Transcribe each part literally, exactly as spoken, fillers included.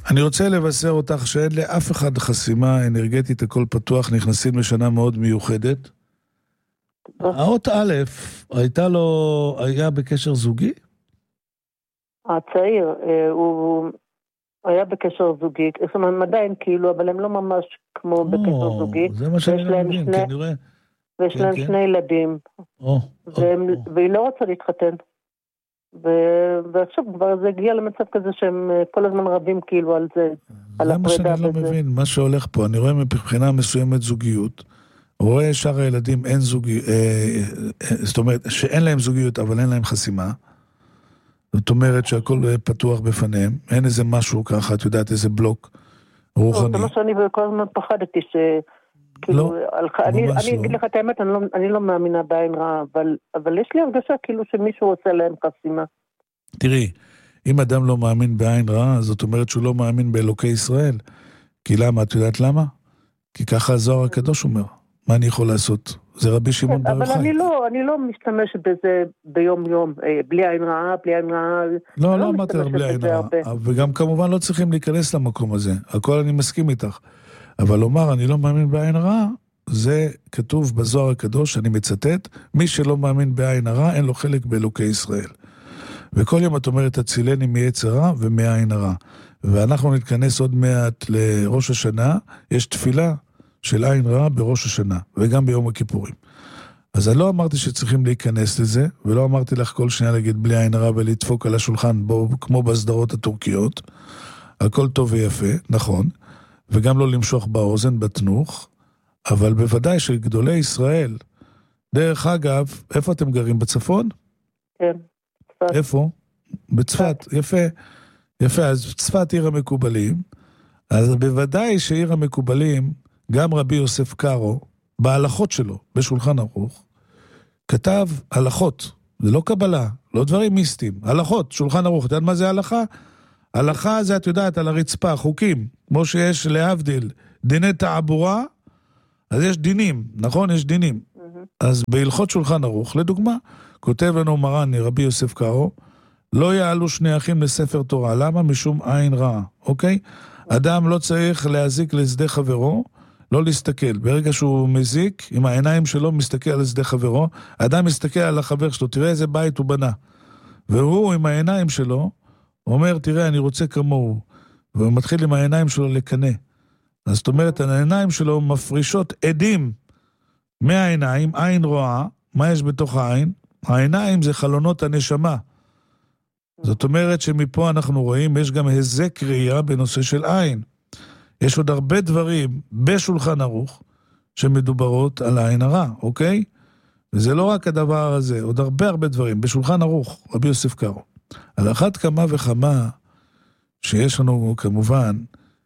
אני רוצה לבשר אותך שאין לאף אחד חסימה אנרגטית, הכל פתוח, נכנסים לשנה מאוד מיוחדת. האות א', הייתה לו, היה בקשר זוגי? הצעיר, הוא היה בקשר זוגי, זאת אומרת, עדיין כאילו, אבל הם לא ממש כמו בקשר זוגי. זה מה שאני לא מבין, כנראה. ויש להם שני ילדים, והיא לא רוצה להתחתן. ועכשיו כבר זה הגיע למצב כזה שהם כל הזמן רבים כאילו על זה, על הפרידה בזה. זה מה שאני לא מבין, מה שהולך פה, אני רואה מבחינה מסוימת זוגיות, רואה שאר הילדים אין זוגיות, זאת אומרת שאין להם זוגיות אבל אין להם חסימה, זאת אומרת שהכל פתוח בפניהם, אין איזה משהו ככה, את יודעת איזה בלוק רוחני. זה מה שאני כל הזמן פחדתי ש... לא, אני אגיד לך את האמת, אני לא מאמינה בעין רעה, אבל יש לי הרגשה כאילו שמישהו עושה להם חסימה. תראי, אם אדם לא מאמין בעין רעה, זאת אומרת שהוא לא מאמין באלוקי ישראל. כי למה? את יודעת למה? כי ככה הזוהר הקדוש אומר. מה אני יכול לעשות? זה רבי שמעון בר יוחאי. אבל אני לא, אני לא משתמשת בזה ביום יום, בלי עין רעה, בלי עין רעה. לא, לא אמרתי לך בלי עין רעה. וגם כמובן לא צריכים להיכנס למקום הזה. הכל אני מסכים איתך. אבל לומר, אני לא מאמין בעין הרע, זה כתוב בזוהר הקדוש, אני מצטט, מי שלא מאמין בעין הרע, אין לו חלק באלוקי ישראל. וכל יום את אומרת, הצילני מיצר רע ומעין הרע. ואנחנו נתכנס עוד מעט לראש השנה, יש תפילה של עין רע בראש השנה, וגם ביום הכיפורים. אז אני לא אמרתי שצריכים להיכנס לזה, ולא אמרתי לך כל שנייה להגיד בלי עין הרע ולדפוק על השולחן, בו, כמו בסדרות הטורקיות. הכל טוב ויפה, נכון. וגם לא למשוך באוזן בתנוך, אבל בוודאי שגדולי ישראל, דרך אגב, איפה אתם גרים? בצפון? כן, צפת. איפה? בצפת, יפה. יפה, אז צפת עיר המקובלים, אז בוודאי שעיר המקובלים, גם רבי יוסף קארו, בהלכות שלו, בשולחן ערוך, כתב הלכות, זה לא קבלה, לא דברים מיסטיים, הלכות, שולחן ערוך, אתה יודע מה זה הלכה? הלכה זה, את יודעת, על הרצפה, חוקים, כמו שיש להבדיל, דיני תעבורה, אז יש דינים, נכון? יש דינים. Mm-hmm. אז בהלכות שולחן ערוך, לדוגמה, כותב לנו מרן רבי יוסף קארו, לא יעלו שני אחים לספר תורה, למה? משום עין רעה, אוקיי? Mm-hmm. אדם לא צריך להזיק לשדה חברו, לא להסתכל. ברגע שהוא מזיק, עם העיניים שלו מסתכל על שדה חברו, אדם מסתכל על החבר שלו, תראה איזה בית הוא בנה. והוא עם העיניים שלו, אומר, תראה, אני רוצה כמוהו. והוא מתחיל עם העיניים שלו לקנה. אז זאת אומרת, העיניים שלו מפרישות עדים מהעיניים, עין רואה, מה יש בתוך העין? העיניים זה חלונות הנשמה. זאת אומרת שמפה אנחנו רואים, יש גם הזק ראייה בנושא של עין. יש עוד הרבה דברים בשולחן ערוך, שמדוברות על העין הרע, אוקיי? וזה לא רק הדבר הזה, עוד הרבה הרבה דברים, בשולחן ערוך, רבי יוסף קארו. על אחת כמה וכמה, שיש לנו כמובן,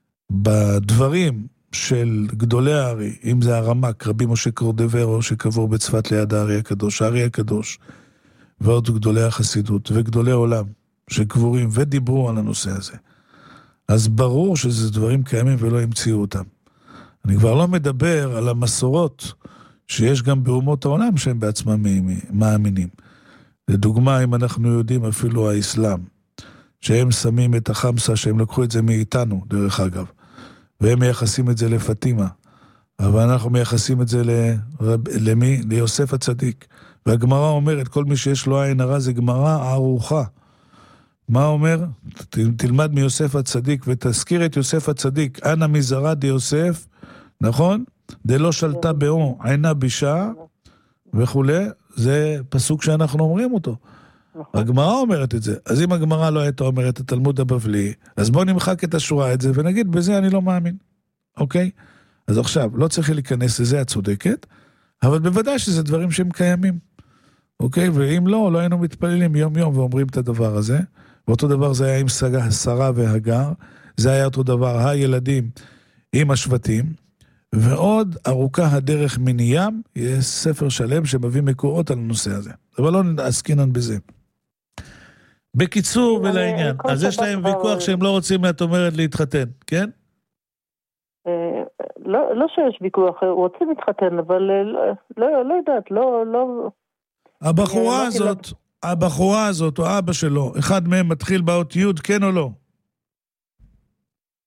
בדברים של גדולי הארי, אם זה הרמק, רבי משה קורדברו, שקבור בצפת ליד הארי הקדוש, הארי הקדוש, ועוד גדולי החסידות, וגדולי עולם, שקבורים ודיברו על הנושא הזה. אז ברור שזה דברים קיימים ולא המציאו אותם. אני כבר לא מדבר על המסורות, שיש גם באומות העולם שהם בעצמם מאמינים. לדוגמה, אם אנחנו יודעים אפילו האסלאם, שהם שמים את החמסה, שהם לקחו את זה מאיתנו, דרך אגב, והם מייחסים את זה לפטימה, אבל אנחנו מייחסים את זה לרב, למי? ליוסף הצדיק. והגמרא אומרת, כל מי שיש לו עין הרע זה גמרא ערוכה. מה אומר? תלמד מיוסף הצדיק ותזכיר את יוסף הצדיק, אנא מזרע דיוסף, נכון? דלא שלטה באו עינה בישה וכו'. זה פסוק שאנחנו אומרים אותו. הגמרא אומרת את זה. אז אם הגמרא לא הייתה אומרת את התלמוד הבבלי, אז בואו נמחק את השורה את זה ונגיד, בזה אני לא מאמין. אוקיי? אז עכשיו, לא צריך להיכנס לזה, את צודקת, אבל בוודאי שזה דברים שהם קיימים. אוקיי? ואם לא, לא היינו מתפללים יום יום ואומרים את הדבר הזה. ואותו דבר זה היה עם שרה והגר, זה היה אותו דבר, הילדים עם השבטים, ועוד ארוכה הדרך מן ים, יש ספר שלם שמביא מקורות על הנושא הזה. אבל לא נעסקינן בזה. בקיצור ולעניין, אז יש להם ויכוח שהם לא רוצים, את אומרת, להתחתן, כן? לא שיש ויכוח, רוצים להתחתן, אבל לא יודעת, לא... הבחורה הזאת, הבחורה הזאת, או אבא שלו, אחד מהם מתחיל באות י' כן או לא?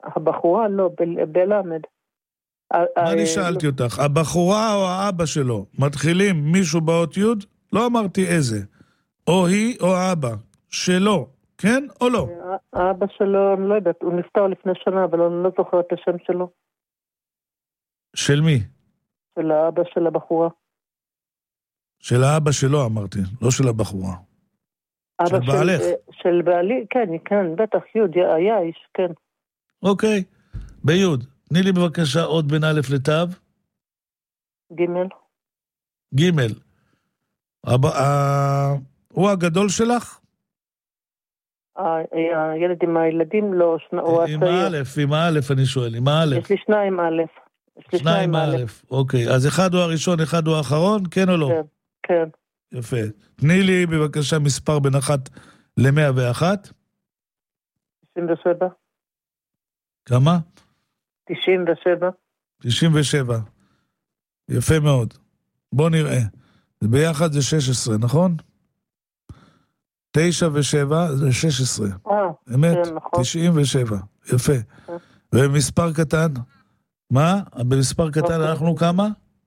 הבחורה לא, בלמד. מה אני שאלתי אותך? הבחורה או האבא שלו? מתחילים מישהו באות י'? לא אמרתי איזה. או היא או האבא. שלו. כן או לא? האבא שלו, אני לא יודעת, הוא נפטר לפני שנה, אבל אני לא זוכר את השם שלו. של מי? של האבא של הבחורה. של האבא שלו אמרתי, לא של הבחורה. של בעלך. של בעלי, כן, כן, בטח, יוד, היה איש, כן. אוקיי, ביוד. תני לי בבקשה עוד בין א' לתו. גימל. גימל. הוא הגדול שלך? הילד עם הילדים לא, הוא הצעיר. עם א', עם א' אני שואל, עם א'. יש לי שניים א'. שניים א', אוקיי. אז אחד הוא הראשון, אחד הוא האחרון, כן או לא? כן, כן. יפה. תני לי בבקשה מספר בין אחת למאה ואחת. תשעים ושבע. כמה? תשעים ושבע. תשעים ושבע. יפה מאוד. בוא נראה. ביחד זה שש עשרה, נכון? תשע ושבע זה שש עשרה. אה, אמת? כן, נכון. תשעים ושבע. יפה. אה. ומספר קטן? מה? במספר קטן אוקיי. אנחנו כמה?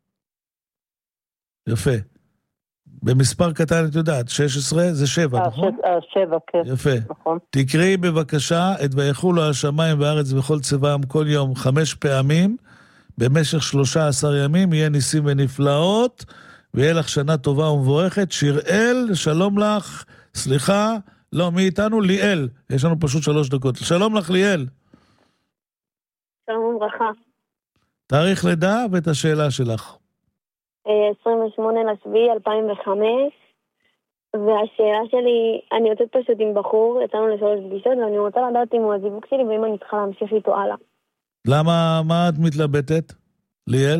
יפה. במספר קטן את יודעת, שש עשרה זה שבע, אה, נכון? אה, שבע, כן. יפה. נכון. תקראי בבקשה את ויחולו השמיים והארץ בכל צבעם כל יום חמש פעמים, במשך שלושה עשר ימים יהיה ניסים ונפלאות, ויהיה לך שנה טובה ומבורכת. שיראל, שלום לך, סליחה, לא, מי איתנו? ליאל. יש לנו פשוט שלוש דקות. שלום לך ליאל. שלום וברכה. תאריך לידה ואת השאלה שלך. עשרים ושמונה לשביעי אלפיים וחמש, והשאלה שלי, אני יוצאת פשוט עם בחור, יצאנו לשלוש פגישות, ואני רוצה לדעת אם הוא הזיווג שלי, ואם אני צריכה להמשיך איתו הלאה. למה, מה את מתלבטת, ליאל?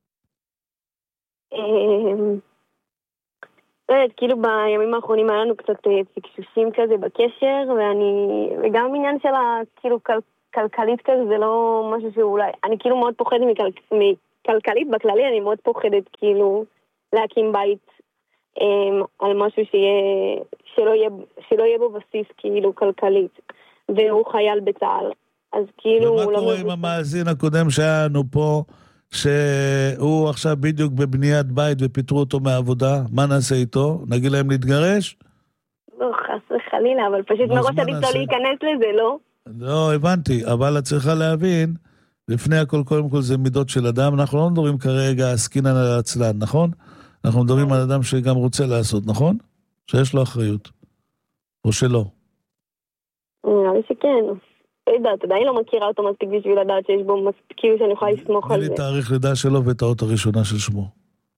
לא יודעת, כאילו בימים האחרונים היה לנו קצת פקשושים כזה בקשר, ואני, וגם עניין של כאילו כלכלית כזה, זה לא משהו שאולי, אני כאילו מאוד פוחדת מכלכלית בכללי, אני מאוד פוחדת כאילו להקים בית על משהו שיהיה, שלא יהיה, שלא יהיה בו בסיס כאילו כלכלית, והוא חייל בצה"ל. אז כאילו... ומה קורה עם המאזין הקודם שהיה לנו פה, שהוא עכשיו בדיוק בבניית בית ופיתרו אותו מהעבודה? מה נעשה איתו? נגיד להם להתגרש? לא, חס וחלילה, אבל פשוט מראש עדיף לא להיכנס לזה, לא? לא, הבנתי, אבל את צריכה להבין, לפני הכל, קודם כל זה מידות של אדם, אנחנו לא מדברים כרגע עסקינן על עצלן, נכון? אנחנו מדברים על אדם שגם רוצה לעשות, נכון? שיש לו אחריות. או שלא. נראה לי שכן. לא יודעת, עדיין לא מכירה אותו מספיק בשביל לדעת שיש בו מספיק, כאילו שאני יכולה לסמוך על זה. תני לי תאריך לידה שלו ואת האות הראשונה של שמו.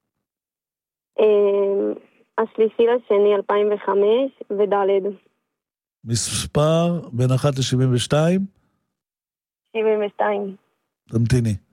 השלישי לשני אלפיים וחמש ודלת. מספר בין אחת ל-שבעים ושתיים? שבעים ושתיים. תמתיני.